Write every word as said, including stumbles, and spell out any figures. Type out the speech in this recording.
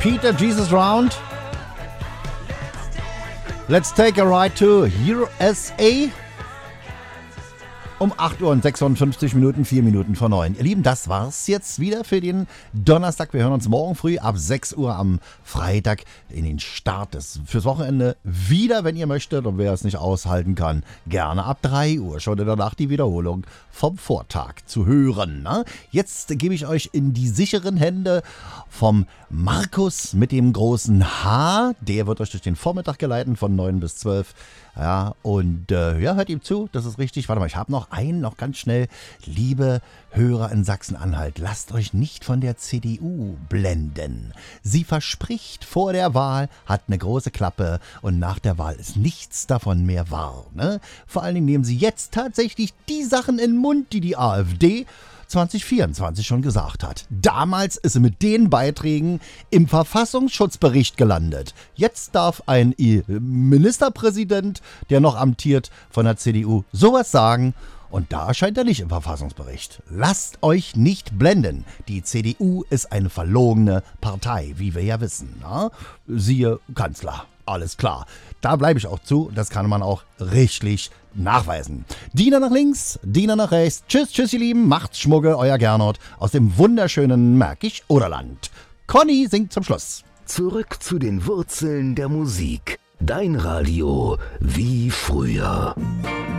Peter Jesus Round. Let's take a ride to U S A. Um acht Uhr und sechsundfünfzig Minuten, vier Minuten vor neun. Ihr Lieben, das war's jetzt wieder für den Donnerstag. Wir hören uns morgen früh ab sechs Uhr am Freitag in den Start des, fürs Wochenende wieder, wenn ihr möchtet. Und wer es nicht aushalten kann, gerne ab drei Uhr schon in der Nacht die Wiederholung vom Vortag zu hören. Ne? Jetzt gebe ich euch in die sicheren Hände vom Markus mit dem großen H. Der wird euch durch den Vormittag geleiten von neun bis zwölf. Ja, und äh, ja, hört ihm zu, das ist richtig. Warte mal, ich habe noch einen, noch ganz schnell. Liebe Hörer in Sachsen-Anhalt, lasst euch nicht von der C D U blenden. Sie verspricht vor der Wahl, hat eine große Klappe und nach der Wahl ist nichts davon mehr wahr. Ne? Vor allen Dingen nehmen sie jetzt tatsächlich die Sachen in den Mund, die die AfD zwanzig vierundzwanzig schon gesagt hat. Damals ist sie mit den Beiträgen im Verfassungsschutzbericht gelandet. Jetzt darf ein Ministerpräsident, der noch amtiert von der C D U, sowas sagen. Und da erscheint er nicht im Verfassungsbericht. Lasst euch nicht blenden. Die C D U ist eine verlogene Partei, wie wir ja wissen. Na? Siehe Kanzler. Alles klar. Da bleibe ich auch zu. Das kann man auch rechtlich nachweisen. Diener nach links, Diener nach rechts. Tschüss, tschüss, ihr Lieben. Macht's Schmugge, euer Gernot aus dem wunderschönen Märkisch-Oderland. Conny singt zum Schluss. Zurück zu den Wurzeln der Musik. Dein Radio wie früher.